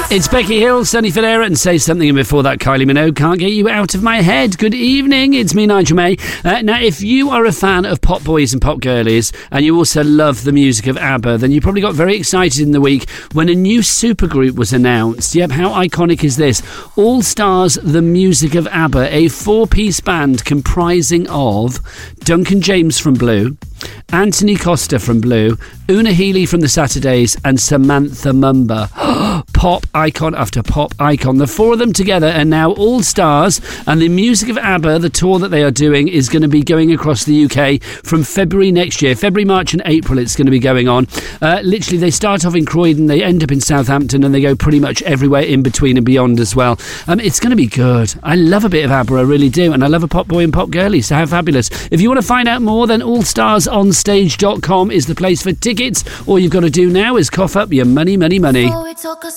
It's Becky Hill, Sunny Federa, and Say Something, and before that, Kylie Minogue, Can't Get You Out of My Head. Good evening, it's me, Nigel May. Now, if you are a fan of pop boys and pop girlies, and you also love the music of ABBA, then you probably got very excited in the week when a new supergroup was announced. Yep, how iconic is this? All Stars, the music of ABBA, a four-piece band comprising of Duncan James from Blue, Anthony Costa from Blue, Una Healy from the Saturdays, and Samantha Mumba. Pop icon after pop icon. The four of them together are now All Stars, and the music of ABBA, the tour that they are doing, is going to be going across the UK from February next year. February, March and April it's going to be going on. Literally, they start off in Croydon, they end up in Southampton, and they go pretty much everywhere in between and beyond as well. It's going to be good. I love a bit of ABBA, I really do, and I love a pop boy and pop girlie, so how fabulous. If you want to find out more, then allstarsonstage.com is the place for tickets. All you've got to do now is cough up your money. Before we talk